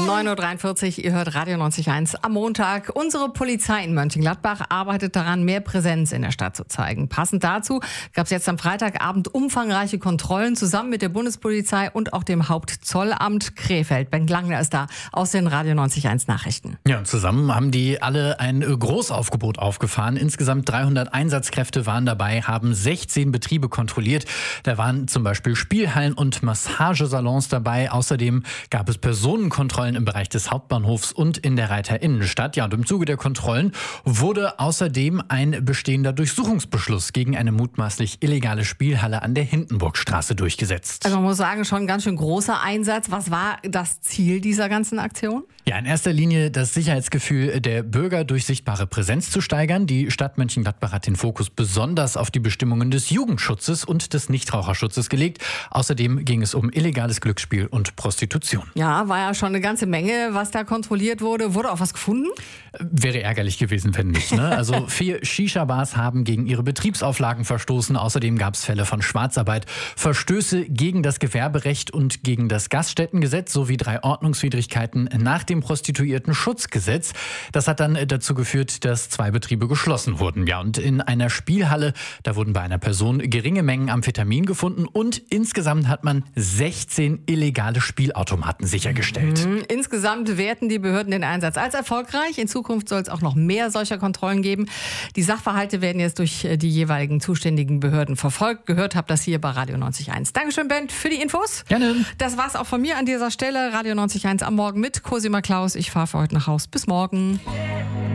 9.43 Uhr, ihr hört Radio 90.1 am Montag. Unsere Polizei in Mönchengladbach arbeitet daran, mehr Präsenz in der Stadt zu zeigen. Passend dazu gab es jetzt am Freitagabend umfangreiche Kontrollen zusammen mit der Bundespolizei und auch dem Hauptzollamt Krefeld. Ben Langner ist da aus den Radio 90.1 Nachrichten. Ja, und zusammen haben die alle ein Großaufgebot aufgefahren. Insgesamt 300 Einsatzkräfte waren dabei, haben 16 Betriebe kontrolliert. Da waren zum Beispiel Spielhallen und Massagesalons dabei. Außerdem gab es Personenkontrollen im Bereich des Hauptbahnhofs und in der Reiter-Innenstadt. Ja, und im Zuge der Kontrollen wurde außerdem ein bestehender Durchsuchungsbeschluss gegen eine mutmaßlich illegale Spielhalle an der Hindenburgstraße durchgesetzt. Also man muss sagen, schon ein ganz schön großer Einsatz. Was war das Ziel dieser ganzen Aktion? Ja, in erster Linie das Sicherheitsgefühl der Bürger durch sichtbare Präsenz zu steigern. Die Stadt Mönchengladbach hat den Fokus besonders auf die Bestimmungen des Jugendschutzes und des Nichtraucherschutzes gelegt. Außerdem ging es um illegales Glücksspiel und Prostitution. Ja, war ja schon eine ganze Menge, was da kontrolliert wurde. Wurde auch was gefunden? Wäre ärgerlich gewesen, wenn nicht. Ne? Also 4 Shisha-Bars haben gegen ihre Betriebsauflagen verstoßen. Außerdem gab es Fälle von Schwarzarbeit, Verstöße gegen das Gewerberecht und gegen das Gaststättengesetz sowie 3 Ordnungswidrigkeiten nach dem Prostituierten-Schutzgesetz. Das hat dann dazu geführt, dass 2 Betriebe geschlossen wurden. Ja, und in einer Spielhalle, da wurden bei einer Person geringe Mengen Amphetamin gefunden und insgesamt hat man 16 illegale Spielautomaten sichergestellt. Insgesamt werten die Behörden den Einsatz als erfolgreich. In Zukunft soll es auch noch mehr solcher Kontrollen geben. Die Sachverhalte werden jetzt durch die jeweiligen zuständigen Behörden verfolgt. Gehört habt das hier bei Radio 90.1. Dankeschön, Ben, für die Infos. Gerne. Das war's auch von mir an dieser Stelle. Radio 90.1 am Morgen mit Cosima Klaus. Ich fahre für heute nach Haus. Bis morgen.